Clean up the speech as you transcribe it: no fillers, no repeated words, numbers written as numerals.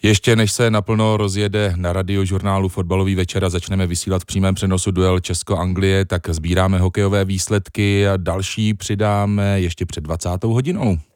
Ještě než se naplno rozjede na Radiožurnálu fotbalový večer a začneme vysílat v přímém přenosu duel Česko-Anglie, tak sbíráme hokejové výsledky a další přidáme ještě před 20. hodinou.